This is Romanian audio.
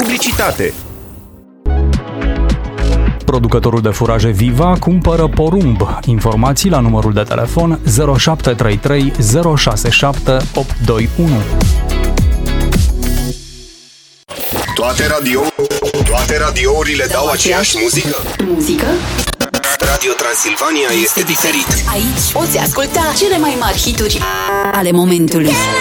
Publicitate. Producătorul de furaje Viva cumpără porumb. Informații la numărul de telefon 0733 067 821. Toate radiourile dau aceeași muzică? Radio Transilvania este diferit. Aici poți asculta cele mai mari hituri ale momentului.